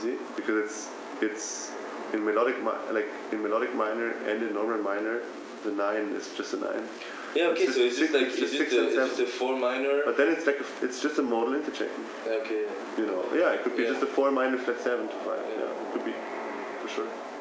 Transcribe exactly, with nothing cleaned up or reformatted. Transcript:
easy because it's it's in melodic mi- like in melodic minor and in normal minor, the nine is just a nine. Yeah, okay, It's so it's just just six- like it's it's just just, six a, and it's just seven. a four minor. But then it's like a, it's just a modal interchain. Okay. You know, yeah, it could be Yeah. just a four minor flat seven to five. Yeah. Yeah, it could be for sure.